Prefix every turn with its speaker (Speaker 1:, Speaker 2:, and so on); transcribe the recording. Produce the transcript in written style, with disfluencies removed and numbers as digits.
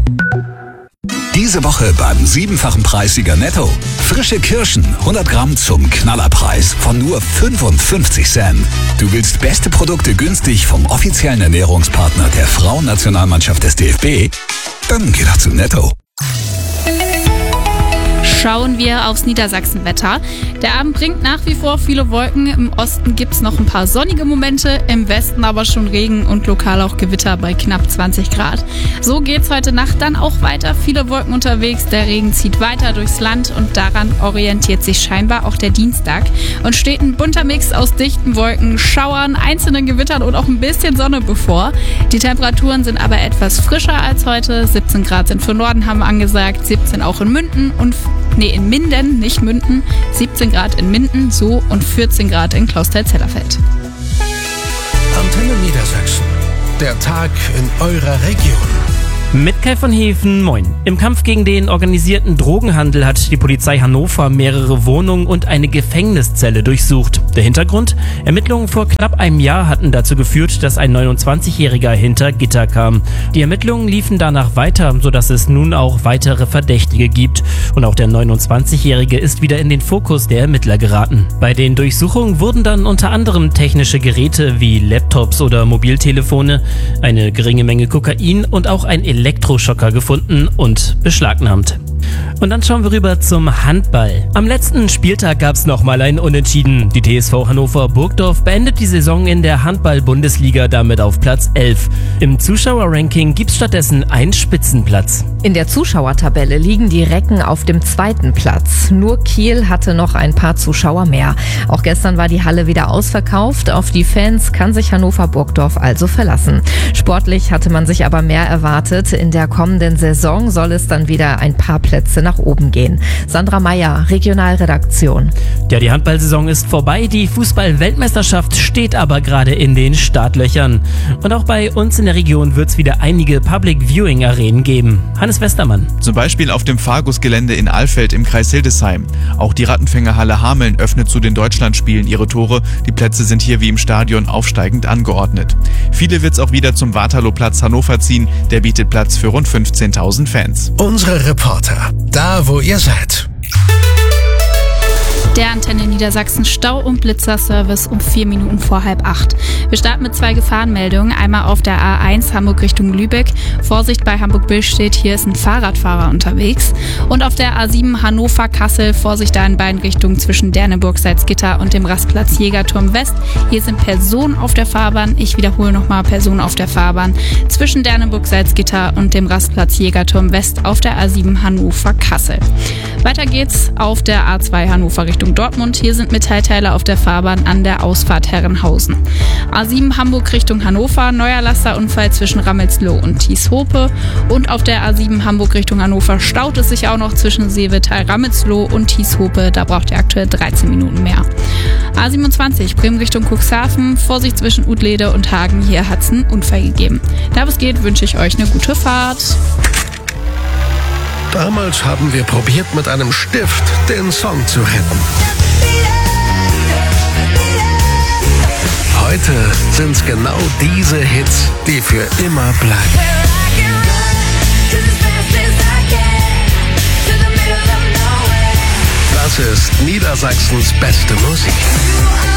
Speaker 1: Diese Woche beim 7-fachen Preissieger Netto. Frische Kirschen, 100 Gramm zum Knallerpreis von nur 55 Cent. Du willst beste Produkte günstig vom offiziellen Ernährungspartner der Frauennationalmannschaft des DFB? Dann geh doch zu Netto.
Speaker 2: Schauen wir aufs Niedersachsenwetter. Der Abend bringt nach wie vor viele Wolken. Im Osten gibt es noch ein paar sonnige Momente, im Westen aber schon Regen und lokal auch Gewitter bei knapp 20 Grad. So geht's heute Nacht dann auch weiter. Viele Wolken unterwegs, der Regen zieht weiter durchs Land und daran orientiert sich scheinbar auch der Dienstag. Und steht ein bunter Mix aus dichten Wolken, Schauern, einzelnen Gewittern und auch ein bisschen Sonne bevor. Die Temperaturen sind aber etwas frischer als heute. 17 Grad sind für Norden, haben wir angesagt, 17 auch in Münden und in Minden, nicht Münden, 17 Grad in Minden, so und 14 Grad in Clausthal-Zellerfeld.
Speaker 3: Antenne Niedersachsen. Der Tag in eurer Region.
Speaker 4: Mit Kai von Hefen, moin. Im Kampf gegen den organisierten Drogenhandel hat die Polizei Hannover mehrere Wohnungen und eine Gefängniszelle durchsucht. Der Hintergrund? Ermittlungen vor knapp einem Jahr hatten dazu geführt, dass ein 29-Jähriger hinter Gitter kam. Die Ermittlungen liefen danach weiter, sodass es nun auch weitere Verdächtige gibt. Und auch der 29-Jährige ist wieder in den Fokus der Ermittler geraten. Bei den Durchsuchungen wurden dann unter anderem technische Geräte wie Laptops oder Mobiltelefone, eine geringe Menge Kokain und auch ein Elektroschocker gefunden und beschlagnahmt. Und dann schauen wir rüber zum Handball. Am letzten Spieltag gab es nochmal ein Unentschieden. Die TSV Hannover Burgdorf beendet die Saison in der Handball-Bundesliga damit auf Platz 11. Im Zuschauerranking gibt es stattdessen einen Spitzenplatz.
Speaker 5: In der Zuschauertabelle liegen die Recken auf dem 2. Platz. Nur Kiel hatte noch ein paar Zuschauer mehr. Auch gestern war die Halle wieder ausverkauft. Auf die Fans kann sich Hannover Burgdorf also verlassen. Sportlich hatte man sich aber mehr erwartet. In der kommenden Saison soll es dann wieder ein paar Plätze nach oben gehen. Sandra Meyer, Regionalredaktion.
Speaker 4: Ja, die Handballsaison ist vorbei, die Fußball-Weltmeisterschaft steht aber gerade in den Startlöchern. Und auch bei uns in der Region wird es wieder einige Public-Viewing-Arenen geben. Hannes Westermann.
Speaker 6: Zum Beispiel auf dem Fargus-Gelände in Alfeld im Kreis Hildesheim. Auch die Rattenfängerhalle Hameln öffnet zu den Deutschlandspielen ihre Tore. Die Plätze sind hier wie im Stadion aufsteigend angeordnet. Viele wird es auch wieder zum Waterlooplatz Hannover ziehen. Der bietet Platz für rund 15.000 Fans.
Speaker 3: Unsere Reporter, da wo ihr seid.
Speaker 2: Der Antenne Niedersachsen Stau- und Blitzerservice um 4 Minuten vor 7:30. Wir starten mit 2 Gefahrenmeldungen. Einmal auf der A1 Hamburg Richtung Lübeck. Vorsicht bei Hamburg-Billstedt, hier ist ein Fahrradfahrer unterwegs. Und auf der A7 Hannover-Kassel. Vorsicht da in beiden Richtungen zwischen Derneburg-Salzgitter und dem Rastplatz Jägerturm West. Hier sind Personen auf der Fahrbahn. Ich wiederhole nochmal, Personen auf der Fahrbahn. Zwischen Derneburg-Salzgitter und dem Rastplatz Jägerturm West auf der A7 Hannover-Kassel. Weiter geht's auf der A2 Hannover Richtung Dortmund. Hier sind Metallteile auf der Fahrbahn an der Ausfahrt Herrenhausen. A7 Hamburg Richtung Hannover, neuer Lasterunfall zwischen Rammelsloh und Thieshope. Und auf der A7 Hamburg Richtung Hannover staut es sich auch noch zwischen Seevetal, Rammelsloh und Thieshope. Da braucht ihr aktuell 13 Minuten mehr. A27 Bremen Richtung Cuxhaven, Vorsicht zwischen Udlede und Hagen. Hier hat es einen Unfall gegeben. Da es geht, wünsche ich euch eine gute Fahrt.
Speaker 3: Damals haben wir probiert, mit einem Stift den Song zu retten. Heute sind's genau diese Hits, die für immer bleiben. Das ist Niedersachsens beste Musik.